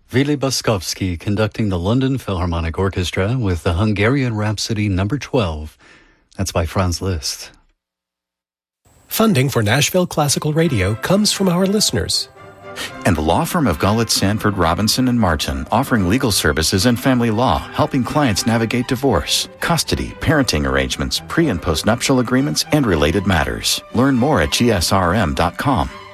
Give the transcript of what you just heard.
Vili Boskovsky conducting the London Philharmonic Orchestra with the Hungarian Rhapsody No. 12. That's by Franz Liszt. Funding for Nashville Classical Radio comes from our listeners. And the law firm of Gullett, Sanford, Robinson, and Martin, offering legal services and family law, helping clients navigate divorce, custody, parenting arrangements, pre- and postnuptial agreements, and related matters. Learn more at gsrm.com.